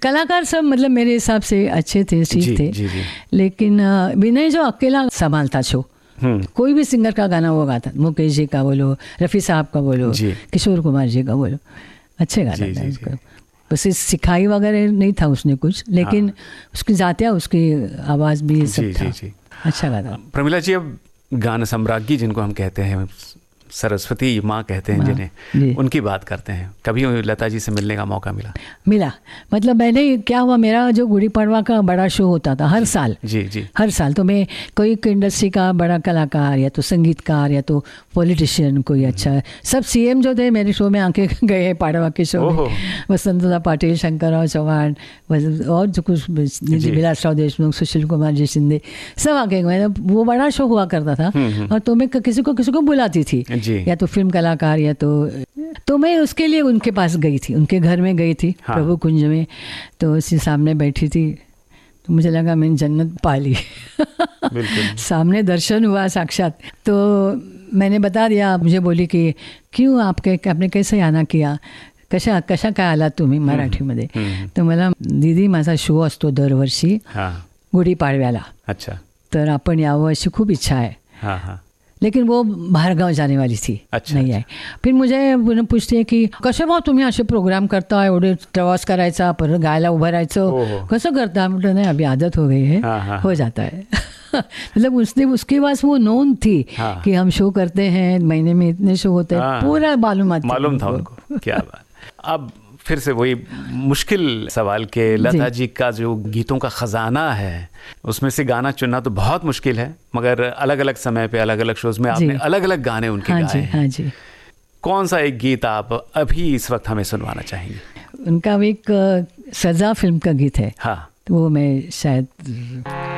कलाकार सब मतलब मेरे हिसाब से अच्छे थे, ठीक थे। जी। लेकिन विनय जो अकेला संभालता शो, कोई भी सिंगर का गाना वो गाता, मुकेश जी का बोलो, रफ़ी साहब का बोलो, किशोर कुमार जी का बोलो, अच्छे गाता था उसका। बस सिखाई वगैरह नहीं था उसने कुछ, लेकिन उसकी जातिया, उसकी आवाज़ भी सब था, अच्छा गाता। प्रमिला जी, अब गाना सम्राज्ञी जिनको हम कहते हैं, सरस्वती माँ कहते हैं जिन्हें, उनकी बात करते हैं। कभी लता जी से मिलने का मौका मिला? मतलब मैंने क्या हुआ, मेरा जो गुड़ी पड़वा का बड़ा शो होता था हर साल, जी हर साल, तो मैं कोई इंडस्ट्री का बड़ा कलाकार या तो संगीतकार या तो पॉलिटिशियन कोई अच्छा, सब सीएम जो थे मेरे शो में आके गए, पाड़वा के शो में, वसंतदा पाटिल, शंकरराव चौहान और जो कुछ विलासराव देशमुख, सुशील कुमार जी शिंदे, सब आके गए। वो बड़ा शो हुआ करता था, और तो मैं किसी को बुलाती थी, या तो फिल्म कलाकार या तो मैं उसके लिए उनके पास गई थी, उनके घर में गई थी, प्रभु कुंज में। तो उसी सामने बैठी थी, तो मुझे लगा मैंने जन्नत पा ली। सामने दर्शन हुआ साक्षात। तो मैंने बता दिया, मुझे बोली कि क्यों आपने कैसे आना किया, कशा काय आला तुम्ही मराठीमध्ये? तर मला, दीदी माझा शो असतो दरवर्षी गुढीपाडव्याला, अच्छा, तर आपण यावं अशी खूप इच्छा आहे। लेकिन वो बाहर गाव जाने वाली थी, नहीं आहे। फिर मुझे पूछते है की कसे भाऊ तुम्ही असे प्रोग्राम करता, एवढे प्रवास करायचा, परत गायला उभं राहायचं, कसं करता? म्हटलं नहीं, अभी आदत हो गई है, हो जाता है। मतलब उसके पास वो नोन थी कि हम शो करते हैं, महीने में इतने शो होते हैं, पूरा मालूम था उनको। क्या बात। अब फिर से वही मुश्किल सवाल के, लता जी का जो गीतों का ख़जाना है, उसमें से गाना चुनना तो बहुत मुश्किल है, मगर अलग अलग समय पे अलग अलग शोज़ में आपने अलग अलग गाने उनके गाए हैं। हाँ जी। कौन सा एक गीत आप अभी इस वक्त हमें सुनवाना चाहेंगे? उनका एक सजा फिल्म का गीत है, तो वो मैं शायद